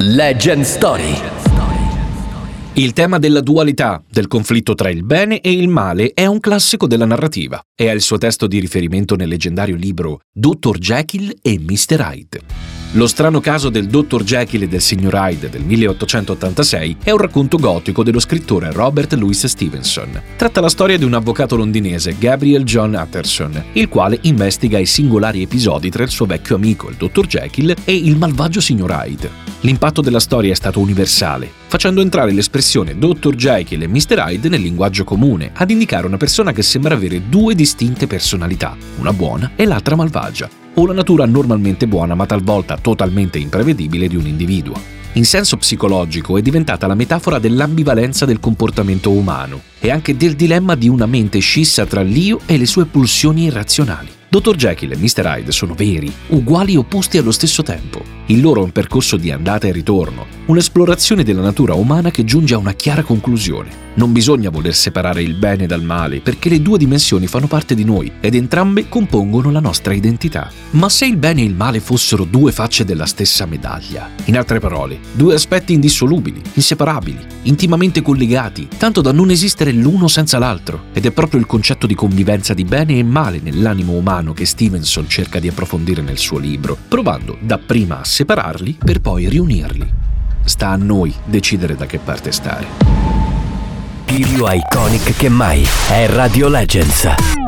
Legend Story. Il tema della dualità, del conflitto tra il bene e il male, è un classico della narrativa e ha il suo testo di riferimento nel leggendario libro Dr. Jekyll e Mr. Hyde. Lo strano caso del Dr. Jekyll e del signor Hyde del 1886 è un racconto gotico dello scrittore Robert Louis Stevenson. Tratta la storia di un avvocato londinese, Gabriel John Utterson, il quale investiga i singolari episodi tra il suo vecchio amico, il Dr. Jekyll, e il malvagio signor Hyde. L'impatto della storia è stato universale, facendo entrare l'espressione Dr. Jekyll e Mr. Hyde nel linguaggio comune, ad indicare una persona che sembra avere due distinte personalità, una buona e l'altra malvagia, o la natura normalmente buona ma talvolta totalmente imprevedibile di un individuo. In senso psicologico è diventata la metafora dell'ambivalenza del comportamento umano e anche del dilemma di una mente scissa tra l'io e le sue pulsioni irrazionali. Dr. Jekyll e Mr. Hyde sono veri, uguali e opposti allo stesso tempo. Il loro è un percorso di andata e ritorno, un'esplorazione della natura umana che giunge a una chiara conclusione. Non bisogna voler separare il bene dal male, perché le due dimensioni fanno parte di noi ed entrambe compongono la nostra identità. Ma se il bene e il male fossero due facce della stessa medaglia, in altre parole, due aspetti indissolubili, inseparabili, intimamente collegati, tanto da non esistere l'uno senza l'altro, ed è proprio il concetto di convivenza di bene e male nell'animo umano che Stevenson cerca di approfondire nel suo libro, provando dapprima a separarli per poi riunirli. Sta a noi decidere da che parte stare. Più iconic che mai è Radio Legends.